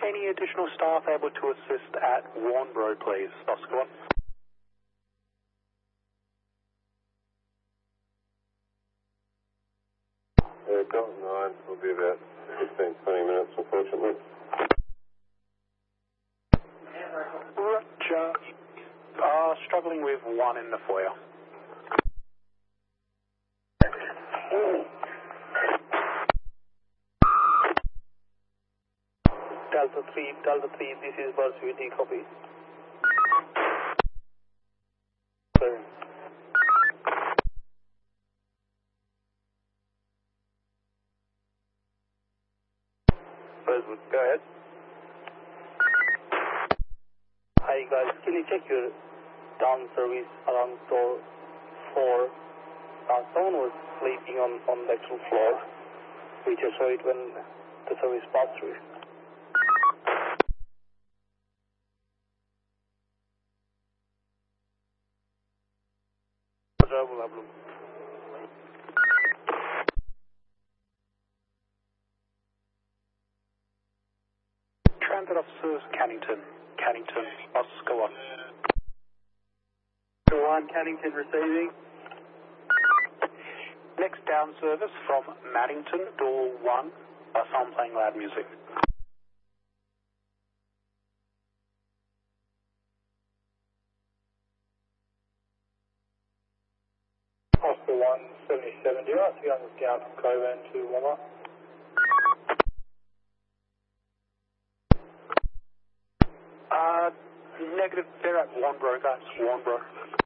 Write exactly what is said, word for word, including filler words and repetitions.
Any additional staff able to assist at Warnbro, please? Oscar one. Uh, Delta nine will be about fifteen, twenty minutes, unfortunately. Roger. Uh, struggling with one in the foyer. Delta three, Delta three, this is Bursvity, copy. Sorry. Burswood, go ahead. Hi guys, can you check your down service around door four? Uh, someone was sleeping on, on the actual floor. We just saw it when the service passed through. Transit officers, Cannington. Cannington, Oscar one. one, Cannington receiving. Next down service from Maddington, door one. Uh, someone playing loud music. Oscar one, seventy-seven, do you want to go down from Coburn to Walmart? Uh, negative, they're at Warnbro, guys. Warnbro.